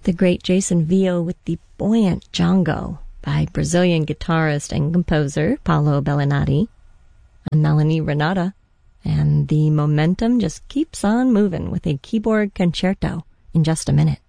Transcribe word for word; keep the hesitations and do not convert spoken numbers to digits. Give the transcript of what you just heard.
the great Jason Vio with the buoyant Django by Brazilian guitarist and composer Paulo Bellinati. I'm Melanie Renata, and the momentum just keeps on moving with a keyboard concerto in just a minute.